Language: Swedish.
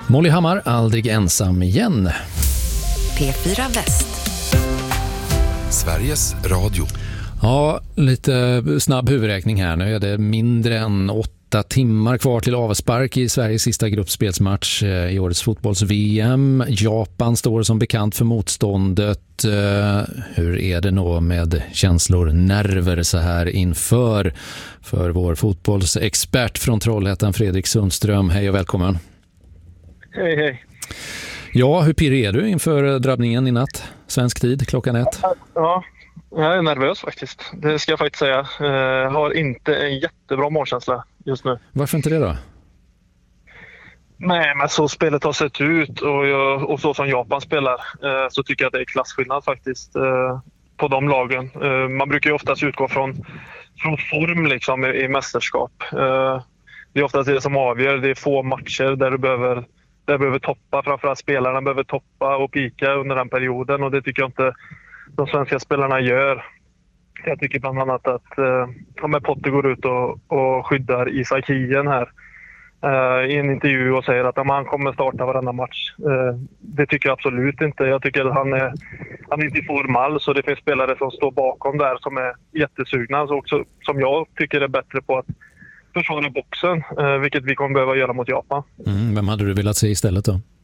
Molly Hammar, aldrig ensam igen. P4 Väst. Sveriges Radio. Ja, lite snabb huvudräkning här. Nu är det mindre än 8 timmar kvar till avspark i Sveriges sista gruppspelsmatch i årets fotbolls-VM. Japan står som bekant för motståndet. Hur är det nå med känslor, nerver så här inför för vår fotbollsexpert från Trollhättan, Fredrik Sundström? Hej och välkommen. Hej, hej. Ja, hur pirrig är du inför drabbningen i natt? Svensk tid, klockan 1. Ja, jag är nervös faktiskt. Det ska jag faktiskt säga. Jag har inte en jättebra målkänsla just nu. Varför inte det då? Nej, men så spelet har sett ut och så som Japan spelar så tycker jag att det är klassskillnad faktiskt på de lagen. Man brukar ju oftast utgå från form liksom i mästerskap. Det är oftast det som avgör. Det är få matcher där du behöver toppa. Framförallt spelarna behöver toppa och pika under den perioden. Och det tycker jag inte de svenska spelarna gör. Jag tycker bland annat att Potter går ut och skyddar Isak Hien här i en intervju och säger att han kommer starta varenda match. Det tycker jag absolut inte. Jag tycker att han är inte i form alls. Så det finns spelare som står bakom där som är jättesugna. Så också, som jag tycker är bättre på att försvara boxen, vilket vi kommer behöva göra mot Japan. Vem hade du velat se istället då?